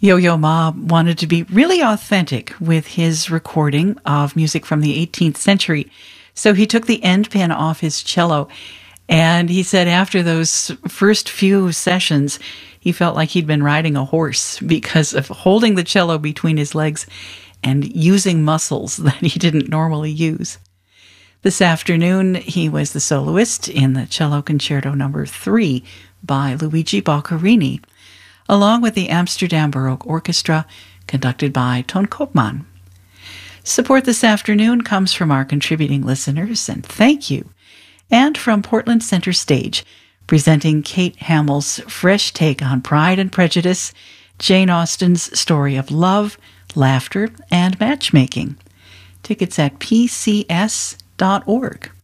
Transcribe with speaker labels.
Speaker 1: Yo-Yo Ma wanted to be really authentic with his recording of music from the 18th century. So he took the end pin off his cello, and he said after those first few sessions, he felt like he'd been riding a horse because of holding the cello between his legs and using muscles that he didn't normally use. This afternoon, he was the soloist in the Cello Concerto No. 3 by Luigi Boccherini, along with the Amsterdam Baroque Orchestra, conducted by Ton Koopman. Support this afternoon comes from our contributing listeners, and thank you, and from Portland Center Stage, presenting Kate Hamill's fresh take on Pride and Prejudice, Jane Austen's story of love, laughter, and matchmaking. Tickets at pcs.org.